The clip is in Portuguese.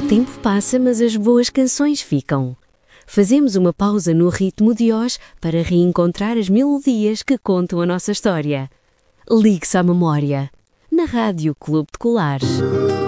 tempo passa, mas as boas canções ficam. Fazemos uma pausa no ritmo de hoje para reencontrar as melodias que contam a nossa história. Ligue-se à memória, na Rádio Clube de Colares.